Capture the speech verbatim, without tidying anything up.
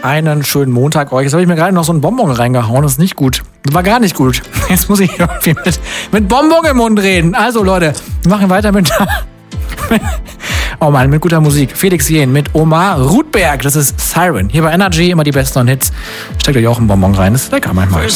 einen schönen Montag euch. Jetzt habe ich mir gerade noch so einen Bonbon reingehauen. Das ist nicht gut. Das war gar nicht gut. Jetzt muss ich irgendwie mit, mit Bonbon im Mund reden. Also Leute, wir machen weiter mit... oh Mann, mit guter Musik. Felix Jähn mit Omar Rudberg. Das ist Siren. Hier bei Energy immer die besten Hits. Steckt euch auch einen Bonbon rein. Das ist lecker manchmal.